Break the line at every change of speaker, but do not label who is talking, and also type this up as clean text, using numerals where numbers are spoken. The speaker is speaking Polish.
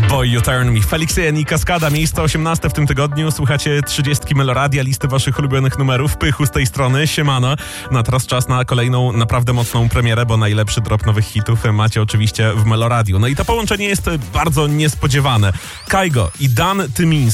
Boy You Turn Me. Felixien i Kaskada, miejsce 18 w tym tygodniu. Słuchacie 30 Meloradia, listy waszych ulubionych numerów. Pychu z tej strony, siemano. No a teraz czas na kolejną naprawdę mocną premierę, bo najlepszy drop nowych hitów macie oczywiście w Meloradiu. No i to połączenie jest bardzo niespodziewane. Kaigo i Dan Tymiński.